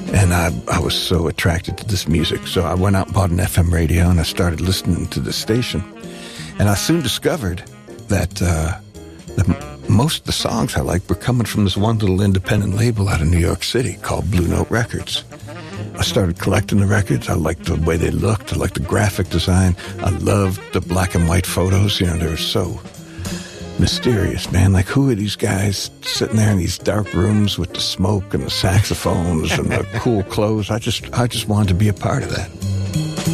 And I was so attracted to this music. So I went out and bought an FM radio, and I started listening to the station. And I soon discovered that most of the songs I liked were coming from this one little independent label out of New York City called Blue Note Records. I started collecting the records. I liked the way they looked. I liked the graphic design. I loved the black and white photos. You know, they were so mysterious, man. Like, who are these guys sitting there in these dark rooms with the smoke and the saxophones and the cool clothes? I just wanted to be a part of that.